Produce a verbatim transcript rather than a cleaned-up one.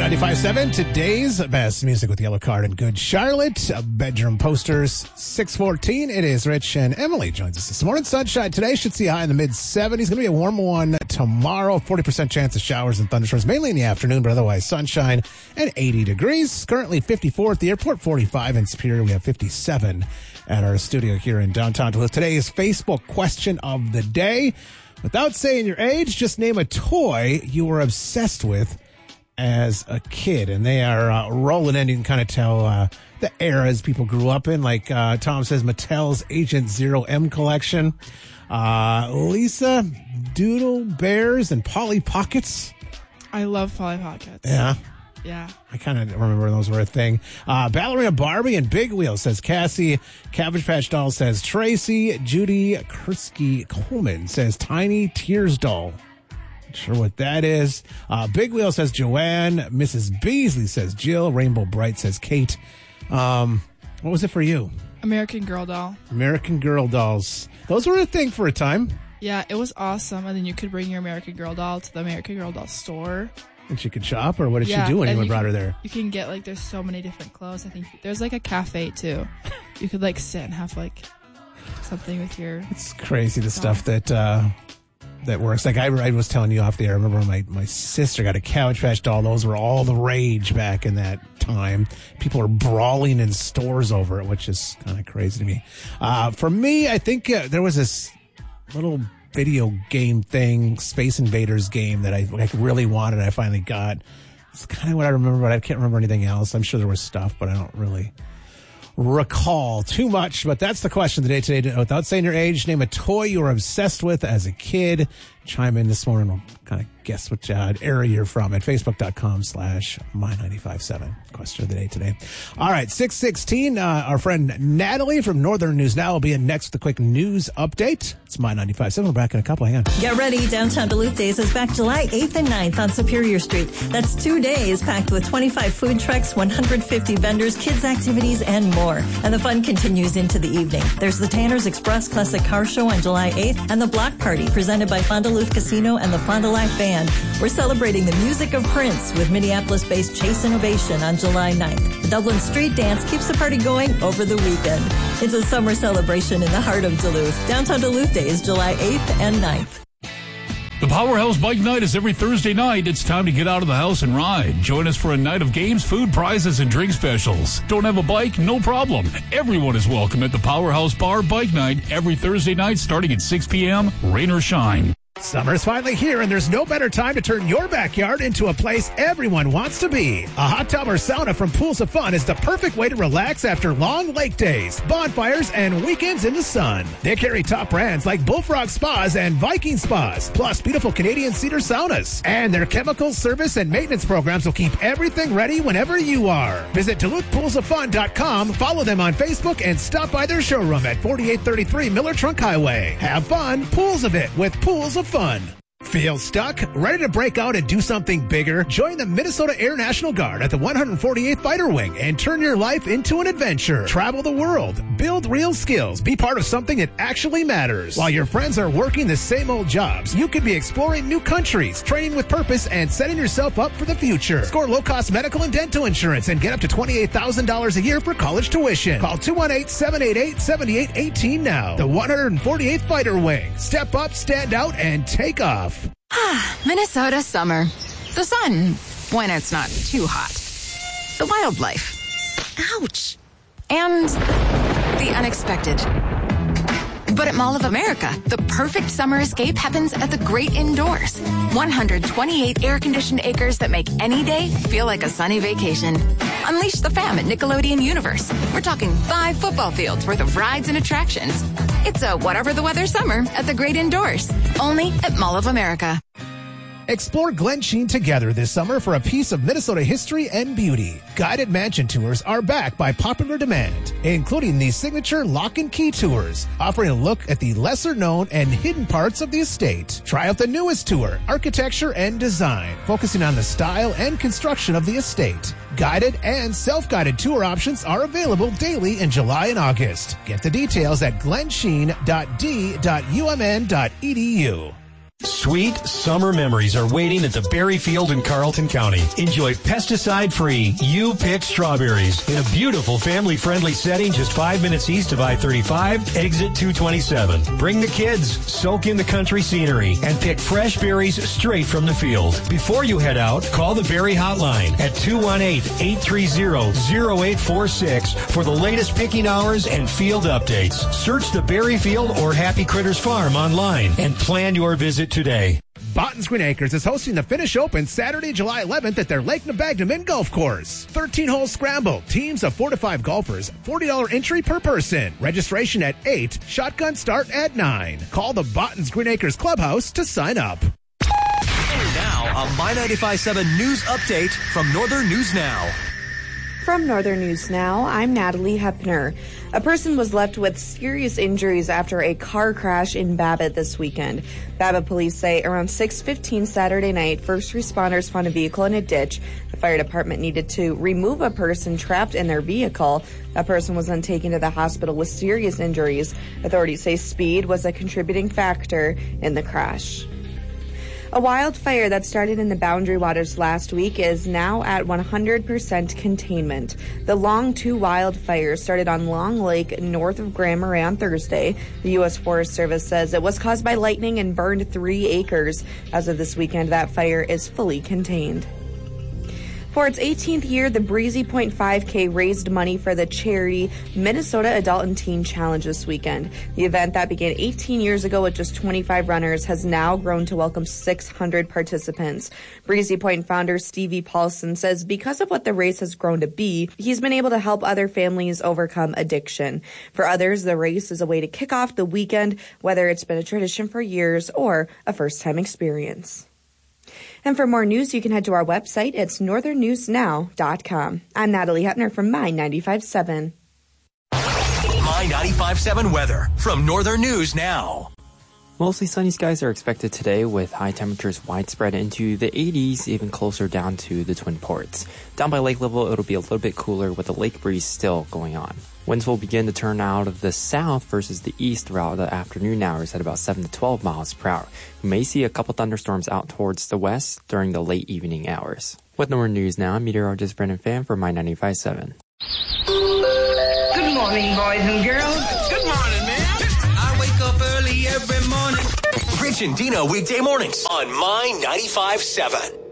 ninety-five point seven, today's best music with Yellow Card and Good Charlotte. Uh, bedroom posters, six fourteen. It is Rich and Emily joins us this morning. Sunshine today, should see a high in the mid seventies. Going to be a warm one tomorrow. forty percent chance of showers and thunderstorms, mainly in the afternoon, but otherwise sunshine and eighty degrees. Currently fifty-four at the airport, forty-five in Superior. We have fifty-seven at our studio here in downtown Duluth. Today's Facebook question of the day. Without saying your age, just name a toy you were obsessed with as a kid. And they are uh, rolling in. You can kind of tell uh, the eras people grew up in. Like uh, Tom says, Mattel's Agent Zero M collection. Uh, Lisa, Doodle Bears and Polly Pockets. I love Polly Pockets. Yeah. Yeah. I kind of remember those were a thing. Uh, Ballerina Barbie and Big Wheel, says Cassie. Cabbage Patch Doll, says Tracy. Judy Kursky Coleman says Tiny Tears Doll. Not sure what that is. Uh, Big Wheel says Joanne. Missus Beasley says Jill. Rainbow Bright says Kate. Um, what was it for you? American Girl doll. American Girl dolls. Those were a thing for a time. Yeah, it was awesome. And then you could bring your American Girl doll to the American Girl doll store. And she could shop, or what did yeah, she do when you you brought can, her there? You can get, like, there's so many different clothes. I think there's, like, a cafe, too. You could, like, sit and have, like, something with your... It's crazy, the doll. stuff that uh, that works. Like, I, I was telling you off the air, I remember when my, my sister got a Cabbage Patch doll. Those were all the rage back in that time. People were brawling in stores over it, which is kind of crazy to me. Uh, for me, I think uh, there was this little video game thing, Space Invaders game, that I like really wanted. I finally got. It's kind of what I remember, but I can't remember anything else. I'm sure there was stuff, but I don't really recall too much. But that's the question of the day today. Without saying your age, name a toy you were obsessed with as a kid. Chime in this morning. We'll kind of guess what uh, era you're from at facebook.com slash my nine five seven. Question of the day today. All right, six sixteen. Uh, our friend Natalie from Northern News Now will be in next with a quick news update. It's my nine five seven. We're back in a couple. Hang on. Get ready. Downtown Duluth Days is back July eighth and ninth on Superior Street. That's two days packed with twenty-five food trucks, one hundred fifty vendors, kids activities, and more. And the fun continues into the evening. There's the Tanner's Express Classic Car Show on July eighth and the Block Party presented by Fond du Lac Casino and the Fond du Lac Band. We're celebrating the music of Prince with Minneapolis-based Chase Innovation on July ninth. The Dublin Street Dance keeps the party going over the weekend. It's a summer celebration in the heart of Duluth. Downtown Duluth Days, July eighth and ninth. The Powerhouse Bike Night is every Thursday night. It's time to get out of the house and ride. Join us for a night of games, food, prizes, and drink specials. Don't have a bike? No problem. Everyone is welcome at the Powerhouse Bar Bike Night every Thursday night starting at six p.m., rain or shine. Summer's finally here, and there's no better time to turn your backyard into a place everyone wants to be. A hot tub or sauna from Pools of Fun is the perfect way to relax after long lake days, bonfires, and weekends in the sun. They carry top brands like Bullfrog Spas and Viking Spas, plus beautiful Canadian cedar saunas. And their chemical service and maintenance programs will keep everything ready whenever you are. Visit Duluth Pools of Fun dot com, follow them on Facebook, and stop by their showroom at forty-eight thirty-three Miller Trunk Highway. Have fun, pools of it with Pools of Fun. Feel stuck? Ready to break out and do something bigger? Join the Minnesota Air National Guard at the one hundred forty-eighth Fighter Wing and turn your life into an adventure. Travel the world, build real skills, be part of something that actually matters. While your friends are working the same old jobs, you could be exploring new countries, training with purpose, and setting yourself up for the future. Score low-cost medical and dental insurance and get up to twenty-eight thousand dollars a year for college tuition. Call two one eight, seven eight eight, seven eight one eight now. The one hundred forty-eighth Fighter Wing. Step up, stand out, and take off. Ah, Minnesota summer. The sun, when it's not too hot. The wildlife. Ouch. And the unexpected. But at Mall of America, the perfect summer escape happens at the great indoors. one hundred twenty-eight air-conditioned acres that make any day feel like a sunny vacation. Unleash the fam at Nickelodeon Universe. We're talking five football fields worth of rides and attractions. It's a whatever the weather summer at the great indoors. Only at Mall of America. Explore Glen Sheen together this summer for a piece of Minnesota history and beauty. Guided mansion tours are back by popular demand, including the signature Lock and Key tours, offering a look at the lesser-known and hidden parts of the estate. Try out the newest tour, Architecture and Design, focusing on the style and construction of the estate. Guided and self-guided tour options are available daily in July and August. Get the details at glensheen dot d dot u m n dot e d u. Sweet summer memories are waiting at the Berry Field in Carlton County. Enjoy pesticide-free, you-picked strawberries in a beautiful family-friendly setting just five minutes east of I thirty-five, exit two twenty-seven. Bring the kids, soak in the country scenery, and pick fresh berries straight from the field. Before you head out, call the Berry Hotline at two one eight, eight three zero, zero eight four six for the latest picking hours and field updates. Search the Berry Field or Happy Critters Farm online and plan your visit today. Botton's Green Acres is hosting the Finnish Open Saturday, July eleventh at their Lake Nabagnamin Golf Course. thirteen-hole scramble, teams of four to five golfers, forty dollars entry per person. Registration at eight, shotgun start at nine. Call the Botton's Green Acres Clubhouse to sign up. Now, a My ninety-five point seven news update from Northern News Now. From Northern News Now, I'm Natalie Hepner. A person was left with serious injuries after a car crash in Babbitt this weekend. Babbitt police say around six fifteen Saturday night, first responders found a vehicle in a ditch. The fire department needed to remove a person trapped in their vehicle. That person was then taken to the hospital with serious injuries. Authorities say speed was a contributing factor in the crash. A wildfire that started in the Boundary Waters last week is now at one hundred percent containment. The Long two wildfire started on Long Lake north of Grand Marais on Thursday. The U S Forest Service says it was caused by lightning and burned three acres. As of this weekend, that fire is fully contained. For its eighteenth year, the Breezy Point five K raised money for the charity Minnesota Adult and Teen Challenge this weekend. The event that began eighteen years ago with just twenty-five runners has now grown to welcome six hundred participants. Breezy Point founder Stevie Paulson says because of what the race has grown to be, he's been able to help other families overcome addiction. For others, the race is a way to kick off the weekend, whether it's been a tradition for years or a first-time experience. And for more news, you can head to our website. It's northern news now dot com. I'm Natalie Hepner from My ninety-five point seven. My ninety-five point seven weather from Northern News Now. Mostly sunny skies are expected today with high temperatures widespread into the eighties, even closer down to the Twin Ports. Down by lake level, it'll be a little bit cooler with the lake breeze still going on. Winds will begin to turn out of the south versus the east throughout the afternoon hours at about seven to twelve miles per hour. We may see a couple thunderstorms out towards the west during the late evening hours. With Northern News Now, I'm meteorologist Brendan Pham for My ninety-five point seven. Good morning, boys and girls. Good morning, man. I wake up early every morning. Rich and Dino weekday mornings on My ninety-five point seven.